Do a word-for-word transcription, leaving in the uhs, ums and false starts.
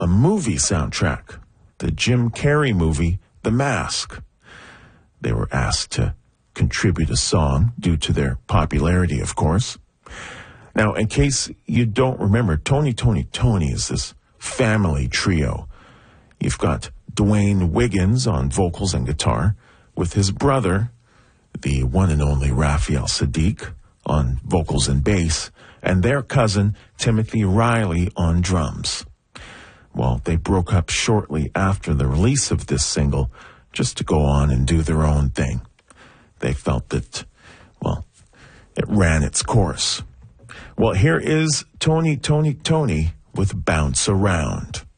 a movie soundtrack, the Jim Carrey movie, The Mask. They were asked to contribute a song due to their popularity, of course. Now, in case you don't remember, Tony, Tony, Tony is this family trio. You've got Dwayne Wiggins on vocals and guitar, with his brother, the one and only Raphael Saadiq, on vocals and bass, and their cousin, Timothy Riley, on drums. Well, they broke up shortly after the release of this single just to go on and do their own thing. They felt that, well, it ran its course. Well, here is Tony, Tony, Tony with Bounce Around.